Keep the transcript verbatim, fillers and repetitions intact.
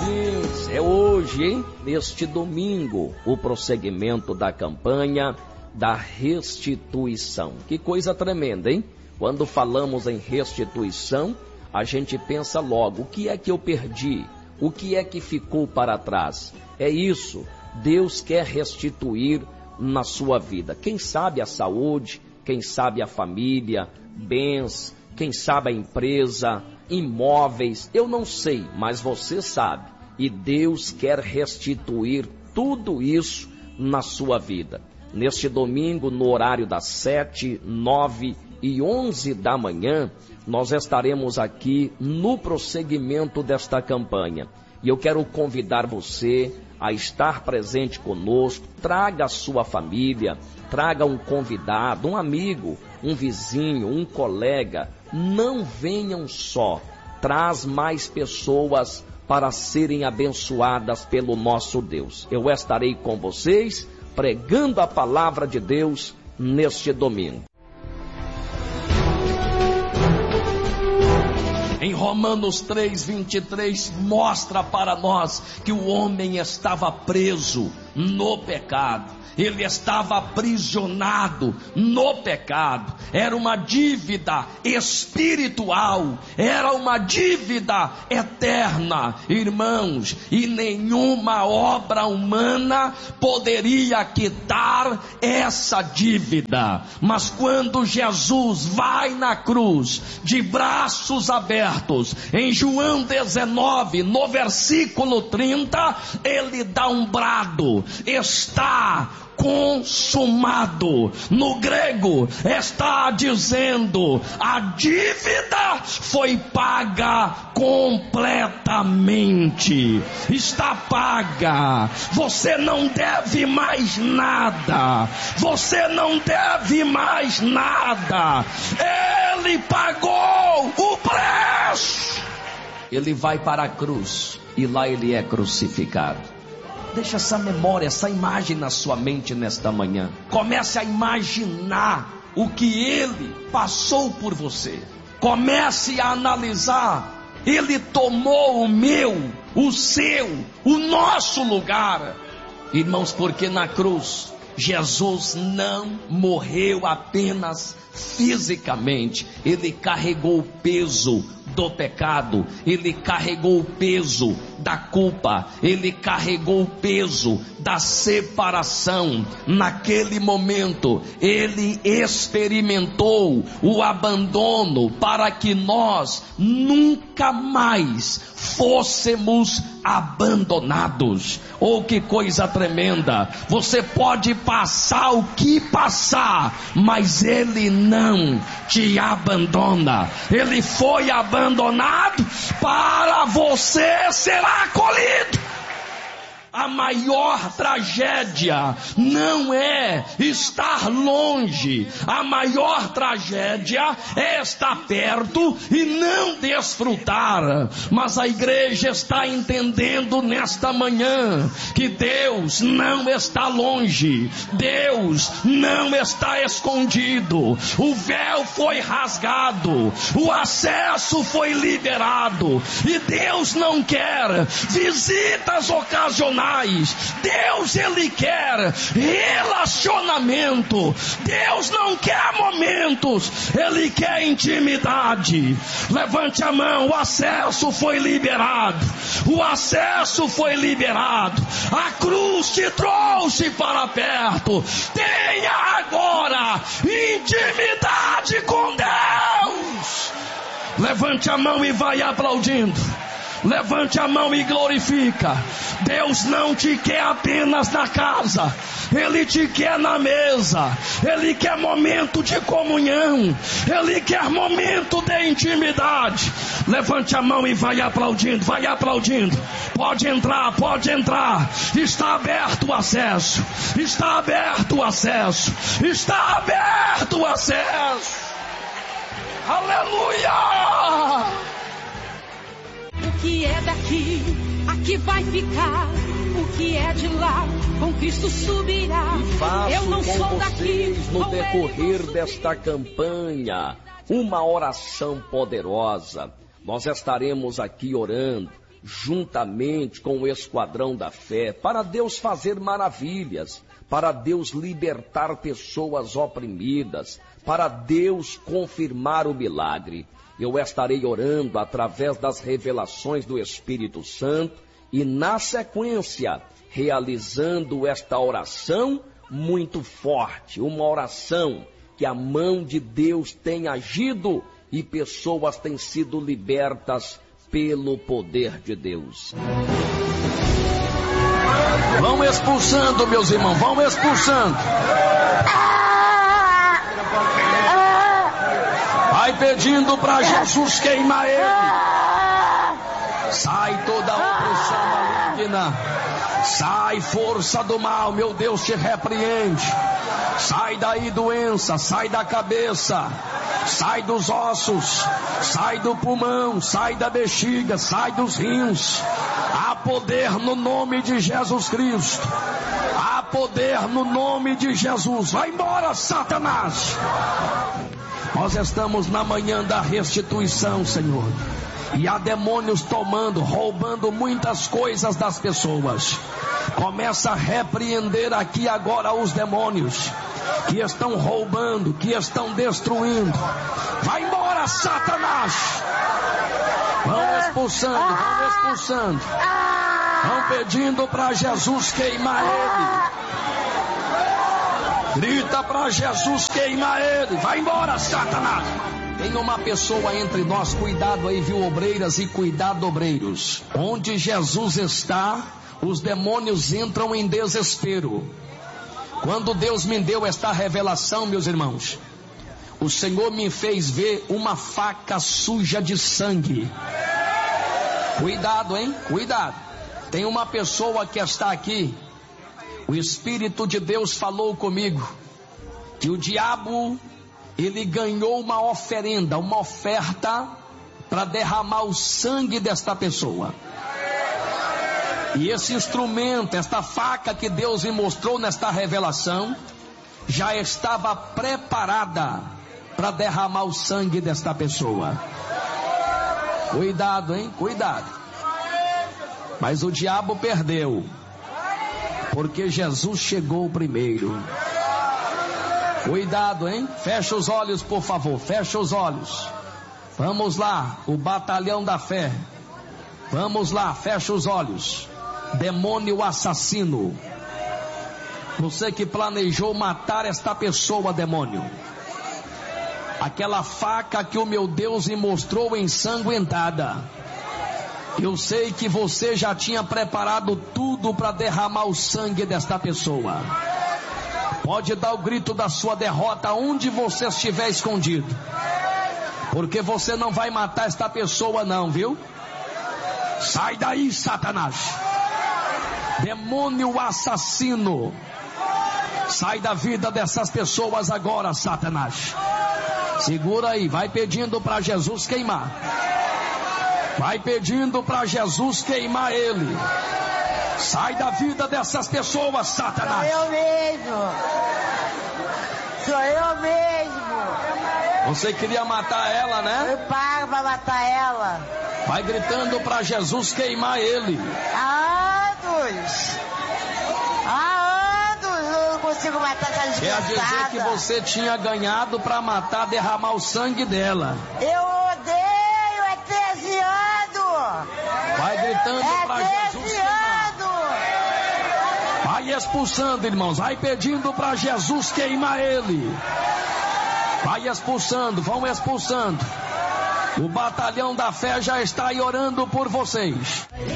ouvintes, é hoje, hein? Neste domingo, o prosseguimento da campanha da restituição. Que coisa tremenda, hein? Quando falamos em restituição, a gente pensa logo, o que é que eu perdi? O que é que ficou para trás? É isso, Deus quer restituir na sua vida. Quem sabe a saúde, quem sabe a família, bens, quem sabe a empresa, imóveis, eu não sei, mas você sabe. E Deus quer restituir tudo isso na sua vida. Neste domingo, no horário das sete, nove e onze da manhã, nós estaremos aqui no prosseguimento desta campanha. E eu quero convidar você a estar presente conosco. Traga a sua família, traga um convidado, um amigo, um vizinho, um colega. Não venham só, traz mais pessoas para serem abençoadas pelo nosso Deus. Eu estarei com vocês pregando a palavra de Deus neste domingo. Em Romanos três, vinte e três, mostra para nós que o homem estava preso no pecado. Ele estava aprisionado no pecado. Era uma dívida espiritual, era uma dívida eterna, irmãos, e nenhuma obra humana poderia quitar essa dívida. Mas quando Jesus vai na cruz, de braços abertos, em João dezenove, no versículo trinta, ele dá um brado: está consumado. No grego está dizendo, a dívida foi paga completamente. Está paga. Você não deve mais nada. Você não deve mais nada. Ele pagou o preço. Ele vai para a cruz e lá ele é crucificado. Deixa essa memória, essa imagem na sua mente nesta manhã. Comece a imaginar o que ele passou por você. Comece a analisar. Ele tomou o meu, o seu, o nosso lugar. Irmãos, porque na cruz Jesus não morreu apenas fisicamente. Ele carregou o peso do pecado, ele carregou o peso da culpa, ele carregou o peso da separação. Naquele momento, ele experimentou o abandono para que nós nunca mais fôssemos abandonados. Oh, que coisa tremenda! Você pode passar o que passar, mas ele não te abandona. Ele foi abandonado para você ser acolhido. A maior tragédia não é estar longe. A maior tragédia é estar perto e não desfrutar. Mas a igreja está entendendo nesta manhã que Deus não está longe. Deus não está escondido. O véu foi rasgado. O acesso foi liberado. E Deus não quer visitas ocasionais. Deus, ele quer relacionamento. Deus não quer momentos, ele quer intimidade. Levante a mão. O acesso foi liberado. O acesso foi liberado. A cruz te trouxe para perto. Tenha agora intimidade com Deus. Levante a mão e vai aplaudindo. Levante a mão e glorifica. Deus não te quer apenas na casa, Ele te quer na mesa. Ele quer momento de comunhão. Ele quer momento de intimidade. Levante a mão e vai aplaudindo, vai aplaudindo. Pode entrar, pode entrar. Está aberto o acesso. Está aberto o acesso. Está aberto o acesso. Aleluia! O que é daqui, aqui vai ficar. O que é de lá, com Cristo subirá. E faço Eu não com sou vocês, daqui, no com decorrer ele desta campanha, uma oração poderosa. Nós estaremos aqui orando juntamente com o esquadrão da fé, para Deus fazer maravilhas, para Deus libertar pessoas oprimidas, para Deus confirmar o milagre. Eu estarei orando através das revelações do Espírito Santo e, na sequência, realizando esta oração muito forte, uma oração que a mão de Deus tem agido e pessoas têm sido libertas pelo poder de Deus. Vão expulsando, meus irmãos, vão expulsando. Vai pedindo para Jesus queimar ele. Sai toda a opressão maligna. Sai força do mal, meu Deus te repreende. Sai daí doença, sai da cabeça, sai dos ossos, sai do pulmão, sai da bexiga, sai dos rins. Há poder no nome de Jesus Cristo. Há poder no nome de Jesus. Vai embora, Satanás. Nós estamos na manhã da restituição, Senhor. E há demônios tomando, roubando muitas coisas das pessoas. Começa a repreender aqui agora os demônios que estão roubando, que estão destruindo. Vai embora, Satanás. Vão expulsando, vão expulsando. Vão pedindo para Jesus queimar ele. Grita para Jesus queimar ele. Vai embora, Satanás. Tem uma pessoa entre nós, cuidado aí, viu, obreiras, e cuidado, obreiros. Onde Jesus está, os demônios entram em desespero. Quando Deus me deu esta revelação, meus irmãos, o Senhor me fez ver uma faca suja de sangue. Cuidado, hein? Cuidado. Tem uma pessoa que está aqui. O Espírito de Deus falou comigo que o diabo, ele ganhou uma oferenda, uma oferta para derramar o sangue desta pessoa. E esse instrumento, esta faca que Deus me mostrou nesta revelação, já estava preparada para derramar o sangue desta pessoa. Cuidado, hein? Cuidado. Mas o diabo perdeu, porque Jesus chegou primeiro. Cuidado, hein? Fecha os olhos, por favor. Fecha os olhos. Vamos lá, o batalhão da fé. Vamos lá, fecha os olhos. Demônio assassino. Você que planejou matar esta pessoa, demônio. Aquela faca que o meu Deus me mostrou ensanguentada. Eu sei que você já tinha preparado tudo para derramar o sangue desta pessoa. Pode dar o grito da sua derrota onde você estiver escondido. Porque você não vai matar esta pessoa não, viu? Sai daí, Satanás. Demônio assassino. Sai da vida dessas pessoas agora, Satanás. Segura aí, vai pedindo para Jesus queimar. Vai pedindo para Jesus queimar ele. Sai da vida dessas pessoas, Satanás. Sou eu mesmo. Sou eu mesmo. Você queria matar ela, né? Eu pago para matar ela. Vai gritando para Jesus queimar ele. Há anos. Há anos eu não consigo matar essa desgraçada. Quer dizer que você tinha ganhado para matar, derramar o sangue dela. Eu odeio, é treze anos. Vai gritando é para Jesus queimar. Vai expulsando, irmãos. Vai pedindo para Jesus queimar ele. Vai expulsando, vão expulsando. O batalhão da fé já está aí orando por vocês.